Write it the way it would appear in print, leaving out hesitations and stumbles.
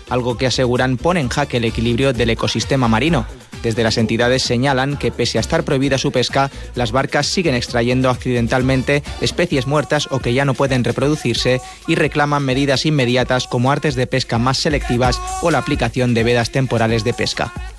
algo que aseguran pone en jaque el equilibrio del ecosistema marino. Desde las entidades señalan que pese a estar prohibida su pesca, las barcas siguen extrayendo accidentalmente especies muertas o que ya no pueden reproducirse y reclaman medidas inmediatas como artes de pesca más selectivas o la aplicación de vedas temporales de pesca.